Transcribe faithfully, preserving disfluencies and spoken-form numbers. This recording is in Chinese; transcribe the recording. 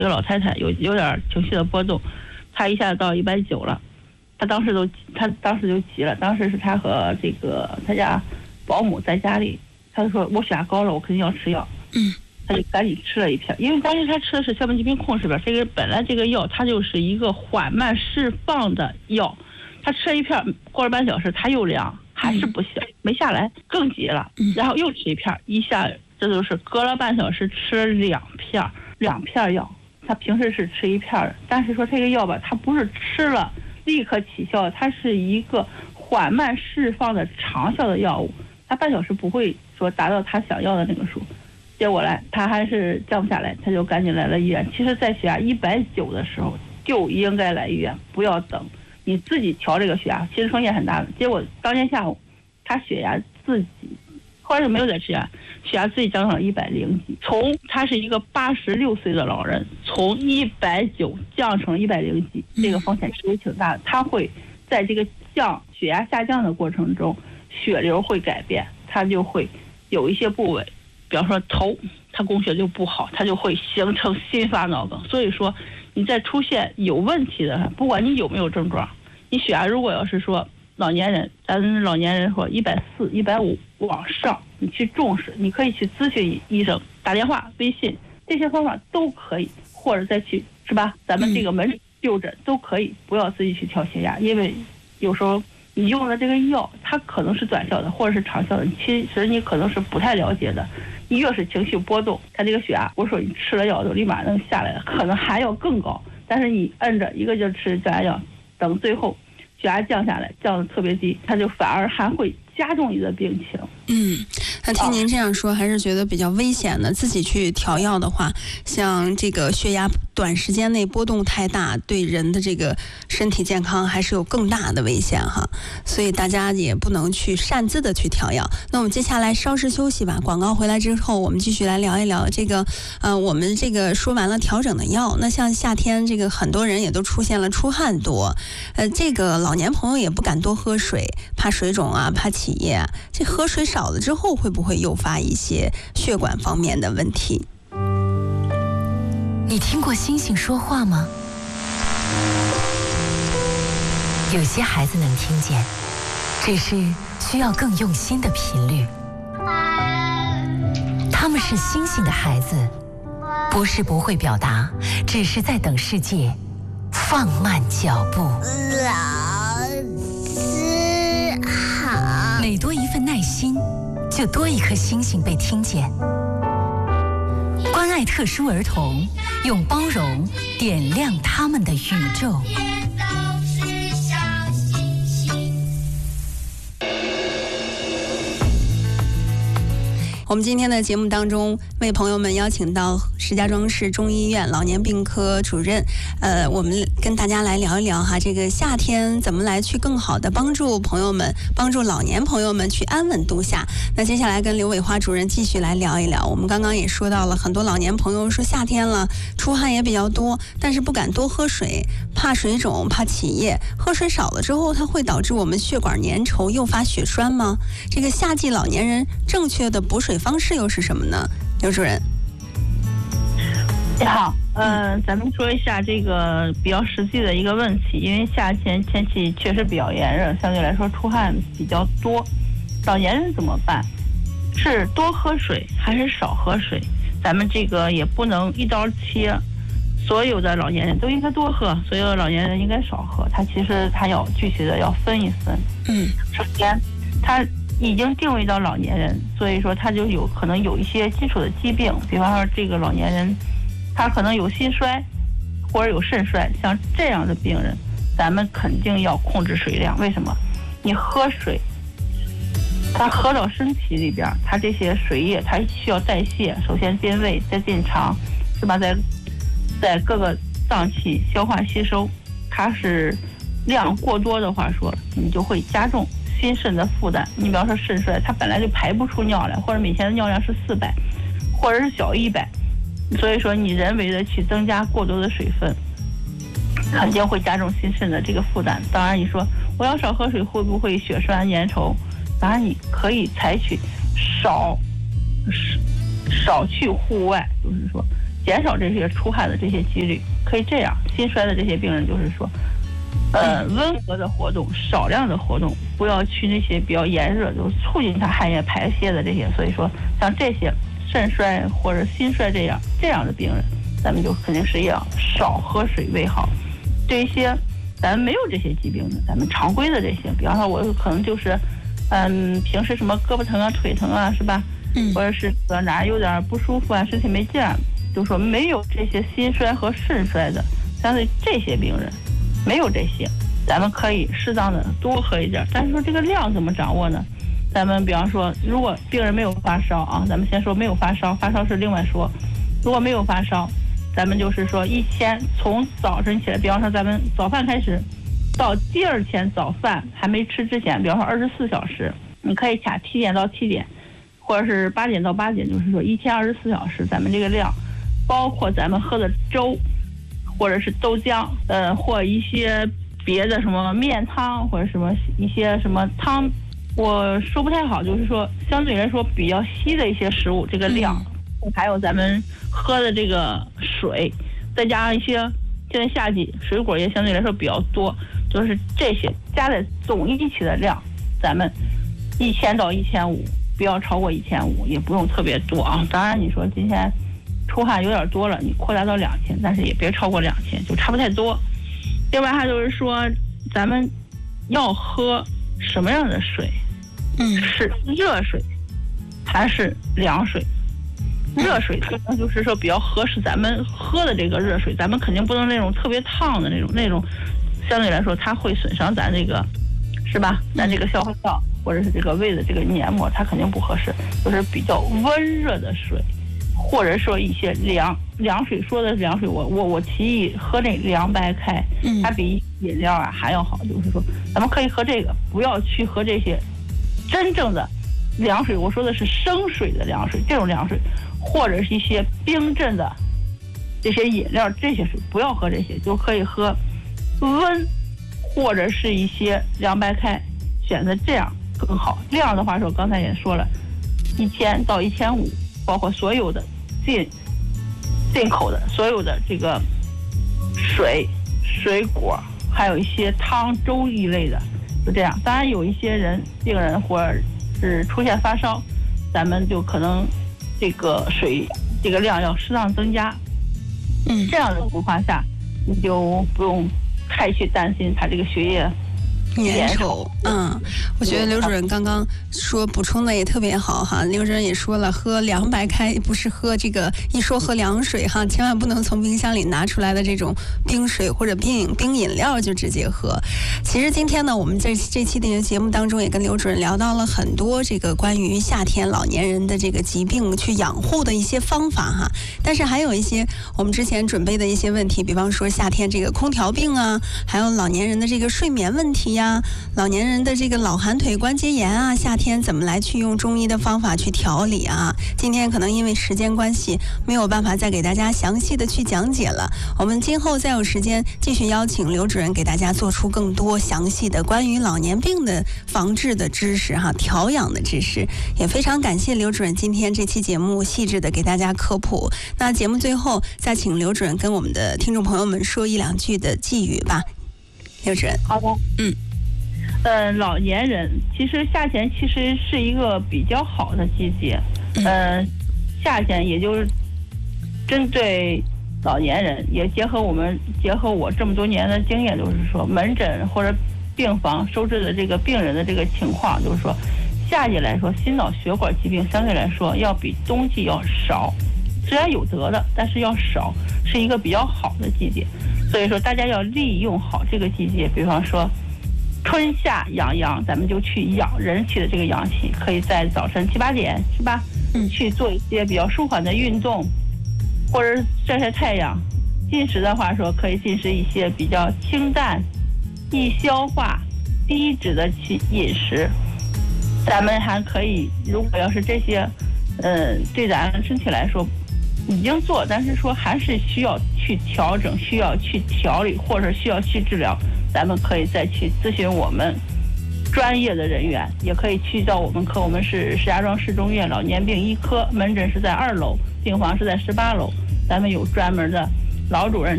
这个老太太有有点情绪的波动，她一下子到一百九了，她当时都她当时就急了，当时是她和这个她家保姆在家里，她就说我血压高了，我肯定要吃药。 嗯。 他就赶紧吃了一片，因为当时他吃的是硝苯吉平控制片，这个本来这个药它就是一个缓慢释放的药，他吃了一片，过了半小时他又量，还是不行，没下来，更急了，然后又吃一片，一下这就是隔了半小时吃了两片，两片药。他平时是吃一片，但是说这个药吧，它不是吃了立刻起效，它是一个缓慢释放的长效的药物，它半小时不会说达到他想要的那个数。结果来，他还是降不下来，他就赶紧来了医院。其实，在血压一百九的时候就应该来医院，不要等。你自己调这个血压，其实风险很大的。结果当天下午，他血压自己，后来就没有再吃药，血压自己降到了一百零几。从他是一个八十六岁的老人，从一百九降成一百零几，这个风险其实挺大的。他会在这个降血压下降的过程中，血流会改变，他就会有一些部位。比方说头，它供血就不好，它就会形成心发脑梗。所以说，你在出现有问题的，不管你有没有症状，你血压如果要是说老年人，咱老年人说一百四、一百五往上，你去重视，你可以去咨询医生，打电话、微信这些方法都可以，或者再去是吧？咱们这个门诊就诊都可以，不要自己去调血压，因为有时候你用的这个药，它可能是短效的，或者是长效的，其实你可能是不太了解的。你越是情绪波动，它这个血压，我说你吃了药就立马能下来了，可能还要更高。但是你摁着一个劲吃降压药，等最后血压降下来，降得特别低，它就反而还会加重你的病情。 嗯，那听您这样说，还是觉得比较危险的。自己去调药的话，像这个血压短时间内波动太大，对人的这个身体健康还是有更大的危险哈。所以大家也不能去擅自的去调药。那我们接下来稍事休息吧，广告回来之后，我们继续来聊一聊这个呃，我们这个说完了调整的药，那像夏天这个很多人也都出现了出汗多，呃，这个老年朋友也不敢多喝水，怕水肿啊，怕起夜啊，这喝水少了之后会不会诱发一些血管方面的问题？ 你听过星星说话吗？有些孩子能听见，只是需要更用心的频率。他们是星星的孩子，不是不会表达，只是在等世界放慢脚步。 老师好。 每多一份耐心，就多一颗星星被听见。关爱特殊儿童，用包容点亮他们的宇宙。 我们今天的节目当中，为朋友们邀请到石家庄市中医院老年病科主任，呃，我们跟大家来聊一聊哈，这个夏天怎么来去更好的帮助朋友们，帮助老年朋友们去安稳度夏。那接下来跟刘伟华主任继续来聊一聊。我们刚刚也说到了，很多老年朋友说夏天了，出汗也比较多，但是不敢多喝水，怕水肿，怕起夜。喝水少了之后，它会导致我们血管粘稠，诱发血栓吗？这个夏季老年人正确的补水方式又是什么呢？刘主任。 你好，嗯、呃，咱们说一下这个比较实际的一个问题，因为夏天天气确实比较炎热，相对来说出汗比较多，老年人怎么办？是多喝水还是少喝水？咱们这个也不能一刀切，所有的老年人都应该多喝，所有的老年人应该少喝。他其实他要具体的要分一分。 嗯， 首先他已经定位到老年人，所以说他就有可能有一些基础的疾病，比方说这个老年人他可能有心衰或者有肾衰，像这样的病人咱们肯定要控制水量。为什么？你喝水它喝到身体里边，它这些水液它需要代谢，首先进胃再进肠，是吧？在在各个脏器消化吸收，它是量过多的话说，你就会加重心肾的负担。你比方说肾衰，它本来就排不出尿来，或者每天的尿量是四百，或者是小一百，所以说你人为的去增加过多的水分，肯定会加重心肾的这个负担。当然你说我要少喝水会不会血栓粘稠？当然你可以采取少少去户外，就是说减少这些出汗的这些几率。可以这样，心衰的这些病人就是说，呃，温和的活动，少量的活动，不要去那些比较炎热，就促进他汗液排泄的这些。所以说，像这些肾衰或者心衰这样这样的病人，咱们就肯定是要少喝水为好。对一些咱们没有这些疾病的，咱们常规的这些，比方说我可能就是，嗯，平时什么胳膊疼啊、腿疼啊，是吧？ 嗯， 或者是哪有点不舒服啊、身体没劲儿，就说没有这些心衰和肾衰的，相对这些病人没有这些，咱们可以适当的多喝一点。但是说这个量怎么掌握呢？咱们比方说，如果病人没有发烧啊，咱们先说没有发烧，发烧是另外说。如果没有发烧，咱们就是说一天从早晨起来，比方说咱们早饭开始，到第二天早饭还没吃之前，比方说二十四小时，你可以卡七点到七点，或者是八点到八点，就是说一天二十四小时，咱们这个量，包括咱们喝的粥，或者是豆浆，呃，或一些别的什么面汤，或者什么一些什么汤，我说不太好，就是说相对来说比较稀的一些食物，这个量。嗯，还有咱们喝的这个水，再加上一些现在夏季水果也相对来说比较多，就是这些加在总一起的量，咱们一千到一千五，不要超过一千五，也不用特别多啊。当然你说今天出汗有点多了，你扩大到两千，但是也别超过两千，就差不太多。另外还就是说，咱们要喝什么样的水？ 嗯， 是热水还是凉水？热水可能就是说比较合适咱们喝的这个热水，咱们肯定不能那种特别烫的那种，那种相对来说它会损伤咱这个，是吧？咱这个消化道或者是这个胃的这个黏膜，它肯定不合适。就是比较温热的水，或者说一些凉凉水，说的是凉水，我我我提议喝那凉白开，它比饮料啊还要好。就是说咱们可以喝这个，不要去喝这些真正的凉水，我说的是生水的凉水，这种凉水。或者是一些冰镇的这些饮料，这些水不要喝，这些就可以喝温或者是一些凉白开，选择这样更好。量的话说，刚才也说了，一千到一千五，包括所有的进进口的所有的这个水、水果，还有一些汤粥一类的，就这样。当然有一些人病人或者是出现发烧，咱们就可能这个水这个量要适当增加，嗯，这样的情况下，你就不用太去担心他这个血液粘稠。嗯，我觉得刘主任刚刚说补充的也特别好哈。刘主任也说了，喝凉白开不是喝这个，一说喝凉水哈，千万不能从冰箱里拿出来的这种冰水或者冰冰饮料就直接喝。其实今天呢，我们在这期的节目当中也跟刘主任聊到了很多这个关于夏天老年人的这个疾病去养护的一些方法哈。但是还有一些我们之前准备的一些问题，比方说夏天这个空调病啊，还有老年人的这个睡眠问题呀、啊，老年人的这个老寒腿关节炎啊，夏天怎么来去用中医的方法去调理啊？今天可能因为时间关系，没有办法再给大家详细的去讲解了。我们今后再有时间继续邀请刘主任给大家做出更多详细的关于老年病的防治的知识哈，调养的知识。也非常感谢刘主任今天这期节目细致的给大家科普。那节目最后再请刘主任跟我们的听众朋友们说一两句的寄语吧。刘主任， 好的，嗯。呃，老年人其实夏天其实是一个比较好的季节，呃，夏天也就是针对老年人，也结合我们结合我这么多年的经验，就是说门诊或者病房收治的这个病人的这个情况，就是说夏季来说，心脑血管疾病相对来说要比冬季要少，虽然有得的，但是要少，是一个比较好的季节。所以说大家要利用好这个季节，比方说春夏养阳，咱们就去养人体的这个阳气，可以在早晨七八点是吧？嗯，去做一些比较舒缓的运动，或者晒晒太阳。进食的话说，可以进食一些比较清淡、易消化、低脂的饮食。咱们还可以，如果要是这些，呃，对咱身体来说已经做，但是说还是需要去调整，需要去调理，或者需要去治疗。咱们可以再去咨询我们专业的人员，也可以去到我们科，我们是石家庄市中医院老年病医科，门诊是在二楼，病房是在十八楼， 咱们有专门的老主任